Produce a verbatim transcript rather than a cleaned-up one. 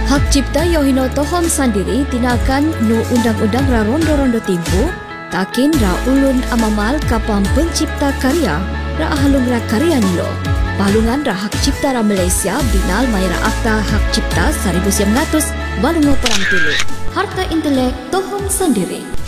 Hak cipta yohino tohom sandiri tinakan nu undang-undang ra rondo-rondo timpu, takin ra ulun amamal kapam pencipta karya, ra ahalung ra karya nilo. Palungan ra hak cipta ra Malaysia binal mayra akta hak cipta seribu sembilan ratus balungo perang tilu. Harta intelek tohom sandiri.